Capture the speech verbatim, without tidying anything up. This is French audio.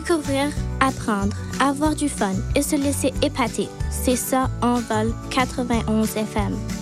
Découvrir, apprendre, avoir du fun et se laisser épater. C'est ça, Envol quatre-vingt-onze F M.